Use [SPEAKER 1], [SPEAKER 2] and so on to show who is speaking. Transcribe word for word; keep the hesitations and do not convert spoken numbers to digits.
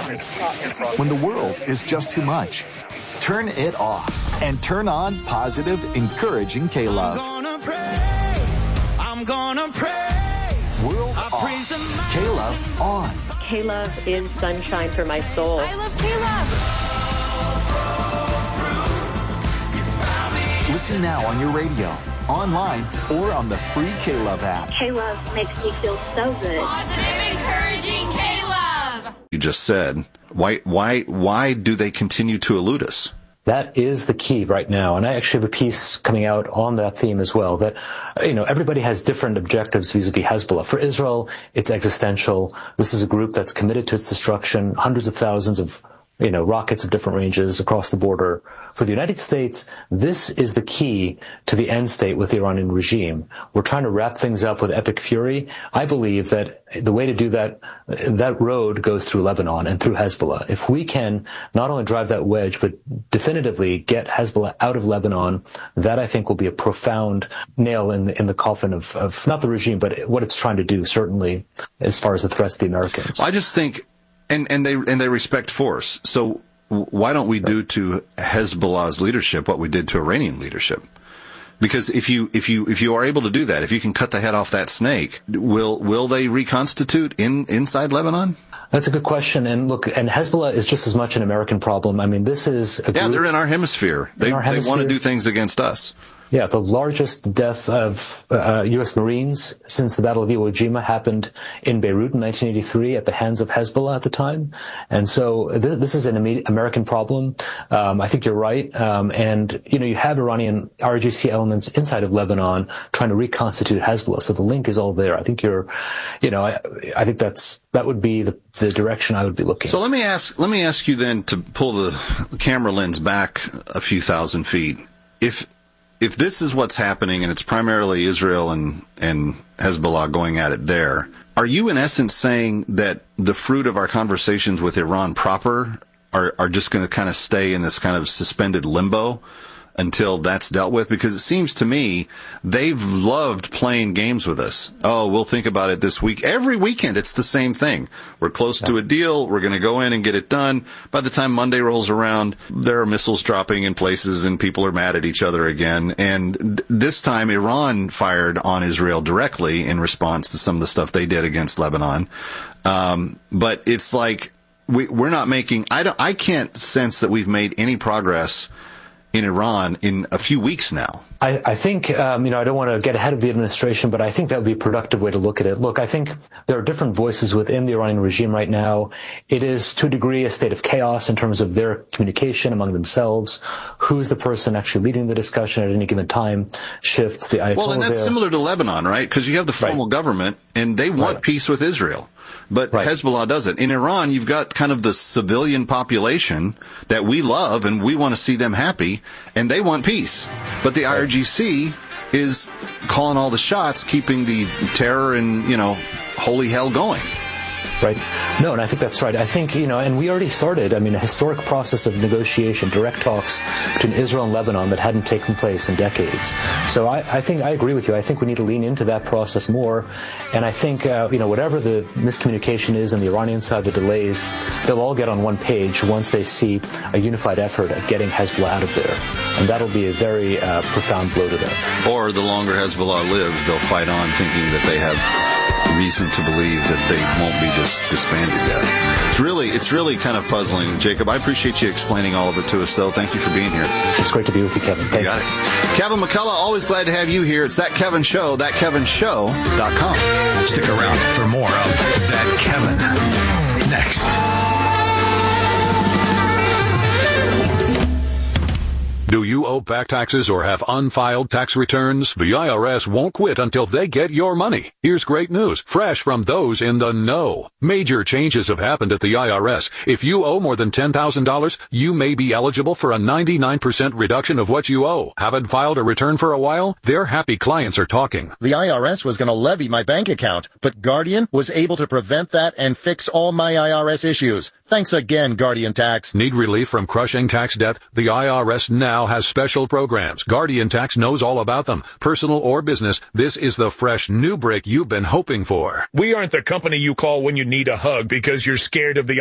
[SPEAKER 1] When the world is just too much, turn it off and turn on positive, encouraging K-Love.
[SPEAKER 2] I'm gonna praise, I'm gonna praise.
[SPEAKER 1] World off, K-Love on.
[SPEAKER 3] K-Love is sunshine for my soul.
[SPEAKER 4] I love K-Love.
[SPEAKER 1] Listen now on your radio, online, or on the free K-Love app.
[SPEAKER 3] K-Love makes me feel so good.
[SPEAKER 4] Positive, encouraging K-Love.
[SPEAKER 5] You just said, why, why, why do they continue to elude us?
[SPEAKER 6] That is the key right now. And I actually have a piece coming out on that theme as well, that, you know, everybody has different objectives vis-a-vis Hezbollah. For Israel, it's existential. This is a group that's committed to its destruction, hundreds of thousands of, you know, rockets of different ranges across the border. For the United States, this is the key to the end state with the Iranian regime. We're trying to wrap things up with epic fury. I believe that the way to do that, that road goes through Lebanon and through Hezbollah. If we can not only drive that wedge, but definitively get Hezbollah out of Lebanon, that I think will be a profound nail in the, in the coffin of, of not the regime, but what it's trying to do, certainly, as far as the threats to the Americans.
[SPEAKER 5] I just think, and, and they, and they respect force. So, why don't we do to Hezbollah's leadership what we did to Iranian leadership? Because if you if you if you are able to do that, if you can cut the head off that snake, will will they reconstitute in inside Lebanon?
[SPEAKER 6] That's a good question. And look, and Hezbollah is just as much an American problem. I mean, this is a
[SPEAKER 5] yeah,
[SPEAKER 6] group,
[SPEAKER 5] they're in our hemisphere. They
[SPEAKER 6] our hemisphere.
[SPEAKER 5] They want to do things against us.
[SPEAKER 6] Yeah, the largest death of uh, U S Marines since the Battle of Iwo Jima happened in Beirut in nineteen eighty-three at the hands of Hezbollah at the time. And so th- this is an American problem. Um, I think you're right. Um, and, you know, you have Iranian R G C elements inside of Lebanon trying to reconstitute Hezbollah. So the link is all there. I think you're, you know, I, I think that's, that would be the, the direction I would be looking.
[SPEAKER 5] So let me ask, let me ask you then to pull the camera lens back a few thousand feet. If, If this is what's happening, and it's primarily Israel and, and Hezbollah going at it there, are you in essence saying that the fruit of our conversations with Iran proper are, are just going to kind of stay in this kind of suspended limbo until that's dealt with? Because it seems to me they've loved playing games with us. Oh, we'll think about it this week. Every weekend it's the same thing. We're close to a deal. We're going to go in and get it done. By the time Monday rolls around, there are missiles dropping in places and people are mad at each other again. And th- this time Iran fired on Israel directly in response to some of the stuff they did against Lebanon. Um, but it's like we, we're not making, I don't, I can't sense that we've made any progress in Iran in a few weeks now.
[SPEAKER 6] I, I think, um, you know, I don't want to get ahead of the administration, but I think that would be a productive way to look at it. Look, I think there are different voices within the Iranian regime right now. It is, to a degree, a state of chaos in terms of their communication among themselves. Who's the person actually leading the discussion at any given time shifts. The Ayatollah
[SPEAKER 5] well, and that's
[SPEAKER 6] there.
[SPEAKER 5] similar to Lebanon, right? Because you have the formal
[SPEAKER 6] right.
[SPEAKER 5] government, and they want
[SPEAKER 6] right.
[SPEAKER 5] peace with Israel. But right. Hezbollah doesn't. In Iran, you've got kind of the civilian population that we love and we want to see them happy, and they want peace. But the right. I R G C is calling all the shots, keeping the terror and, you know, holy hell going.
[SPEAKER 6] Right. No, and I think that's right. I think, you know, and we already started, I mean, a historic process of negotiation, direct talks between Israel and Lebanon that hadn't taken place in decades. So I, I think I agree with you. I think we need to lean into that process more. And I think, uh, you know, whatever the miscommunication is on the Iranian side, the delays, they'll all get on one page once they see a unified effort at getting Hezbollah out of there. And that'll be a very uh, profound blow to them.
[SPEAKER 5] Or the longer Hezbollah lives, they'll fight on thinking that they have reason to believe that they won't be dis- disbanded yet. It's really, it's really kind of puzzling, Jacob. I appreciate you explaining all of it to us, though. Thank you for being here.
[SPEAKER 6] It's great to be with you, Kevin. Thank
[SPEAKER 5] you. Got
[SPEAKER 6] you.
[SPEAKER 5] it. Kevin McCullough, always glad to have you here. It's That Kevin Show, that kevin show dot com.
[SPEAKER 7] Stick around for more of That Kevin next.
[SPEAKER 8] Do you owe back taxes or have unfiled tax returns? The I R S won't quit until they get your money. Here's great news, fresh from those in the know. Major changes have happened at the I R S. If you owe more than ten thousand dollars, you may be eligible for a ninety-nine percent reduction of what you owe. Haven't filed a return for a while? Their happy clients are talking.
[SPEAKER 9] The I R S was going to levy my bank account, but Guardian was able to prevent that and fix all my I R S issues. Thanks again, Guardian Tax.
[SPEAKER 8] Need relief from crushing tax debt? The I R S now has special programs. Guardian Tax knows all about them. Personal or business, this is the fresh new break you've been hoping for.
[SPEAKER 10] We aren't the company you call when you need a hug because you're scared of the